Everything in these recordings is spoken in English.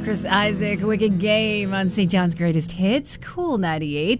Chris Isaak, Wicked Game on St. John's Greatest Hits, Cool 98,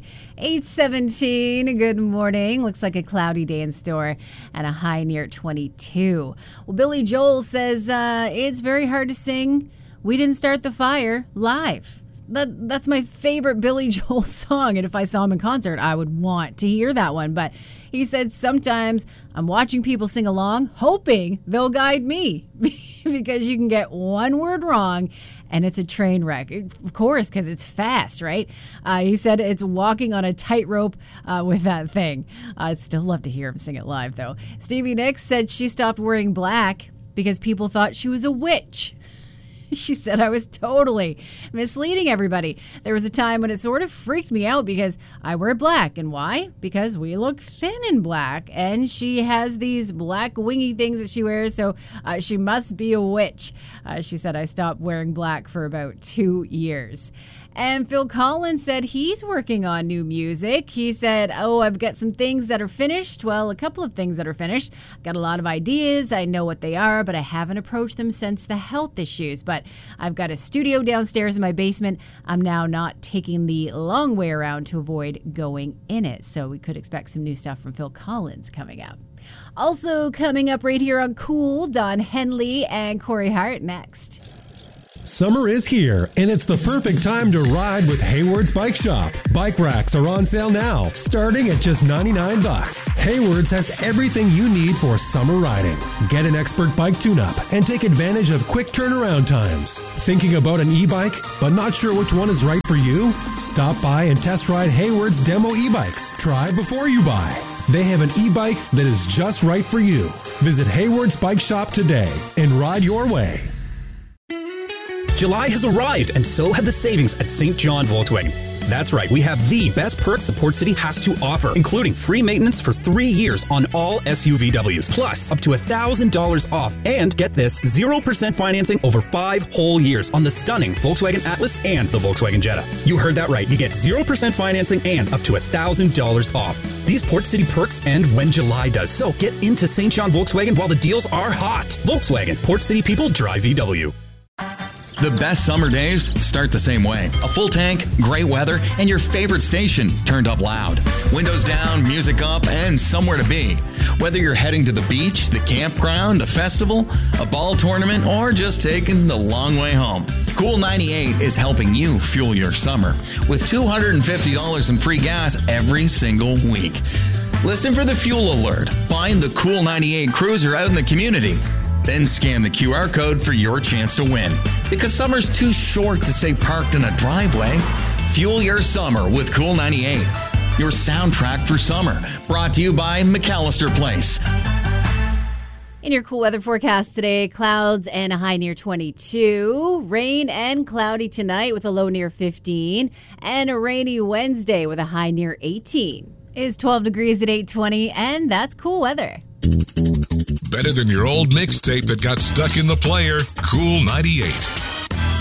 8:17. Good morning. Looks like a cloudy day in store and a high near 22. Well, Billy Joel says it's very hard to sing We Didn't Start the Fire live. That's my favorite Billy Joel song, and if I saw him in concert, I would want to hear that one. But he said sometimes I'm watching people sing along, hoping they'll guide me, because you can get one word wrong, and it's a train wreck. Of course, because it's fast, right? He said it's walking on a tightrope with that thing. I'd still love to hear him sing it live, though. Stevie Nicks said she stopped wearing black because people thought she was a witch. She said I was totally misleading everybody. There was a time when it sort of freaked me out because I wear black. And why? Because we look thin in black. And she has these black wingy things that she wears, so she must be a witch. She said I stopped wearing black for about 2 years. And Phil Collins said he's working on new music. He said, I've got some things that are finished. Well, a couple of things that are finished. I've got a lot of ideas. I know what they are, but I haven't approached them since the health issues. But I've got a studio downstairs in my basement. I'm now not taking the long way around to avoid going in it. So we could expect some new stuff from Phil Collins coming up. Also coming up right here on Cool, Don Henley and Corey Hart next. Summer is here, and it's the perfect time to ride with Hayward's Bike Shop. Bike racks are on sale now, starting at just $99. Hayward's has everything you need for summer riding. Get an expert bike tune-up and take advantage of quick turnaround times. Thinking about an e-bike, but not sure which one is right for you? Stop by and test ride Hayward's demo e-bikes. Try before you buy. They have an e-bike that is just right for you. Visit Hayward's Bike Shop today and ride your way. July has arrived, and so have the savings at St. John Volkswagen. That's right, we have the best perks the Port City has to offer, including free maintenance for 3 years on all SUVWs, plus up to $1,000 off, and get this, 0% financing over 5 whole years on the stunning Volkswagen Atlas and the Volkswagen Jetta. You heard that right, you get 0% financing and up to $1,000 off. These Port City perks end when July does, so get into St. John Volkswagen while the deals are hot. Volkswagen, Port City people drive VW. The best summer days start the same way. A full tank, great weather, and your favorite station turned up loud. Windows down, music up, and somewhere to be. Whether you're heading to the beach, the campground, a festival, a ball tournament, or just taking the long way home, Cool 98 is helping you fuel your summer with $250 in free gas every single week. Listen for the fuel alert. Find the Cool 98 cruiser out in the community. Then scan the QR code for your chance to win. Because summer's too short to stay parked in a driveway. Fuel your summer with Cool 98. Your soundtrack for summer. Brought to you by McAllister Place. In your cool weather forecast today, clouds and a high near 22. Rain and cloudy tonight with a low near 15. And a rainy Wednesday with a high near 18. It's 12 degrees at 8:20, and that's cool weather. Better than your old mixtape that got stuck in the player. Cool 98.